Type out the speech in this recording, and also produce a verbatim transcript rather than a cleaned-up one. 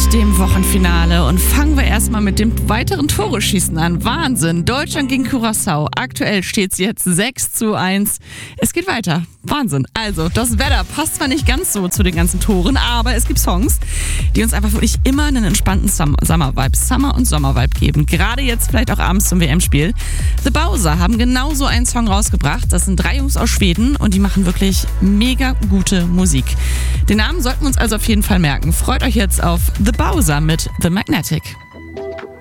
dem Wochenfinale. Und fangen wir erstmal mit dem weiteren Tore-Schießen an. Wahnsinn. Deutschland gegen Curaçao. Aktuell steht es jetzt sechs zu eins. Es geht weiter. Wahnsinn. Also, das Wetter passt zwar nicht ganz so zu den ganzen Toren, aber es gibt Songs, die uns einfach wirklich immer einen entspannten Summer-Vibe, Summer- und Sommer-Vibe geben. Gerade jetzt vielleicht auch abends zum W M-Spiel. The Bowser haben genauso einen Song rausgebracht. Das sind drei Jungs aus Schweden und die machen wirklich mega gute Musik. Den Namen sollten wir uns also auf jeden Fall merken. Freut euch jetzt auf The Bowser mit The Magnetic.